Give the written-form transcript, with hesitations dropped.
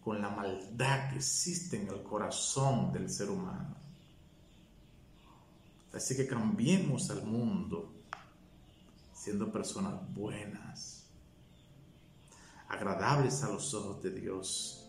con la maldad que existe en el corazón del ser humano. Así que cambiemos al mundo siendo personas buenas, agradables a los ojos de Dios,